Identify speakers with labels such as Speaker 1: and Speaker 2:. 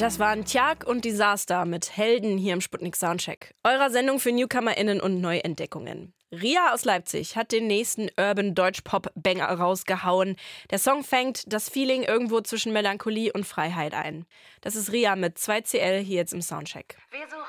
Speaker 1: Das waren Tjag und Disaster mit Helden hier im Sputnik Soundcheck, eurer Sendung für NewcomerInnen und Neuentdeckungen. Ria aus Leipzig hat den nächsten Urban-Deutsch-Pop-Banger rausgehauen. Der Song fängt das Feeling irgendwo zwischen Melancholie und Freiheit ein. Das ist Ria mit 2CL hier jetzt im Soundcheck.
Speaker 2: Wir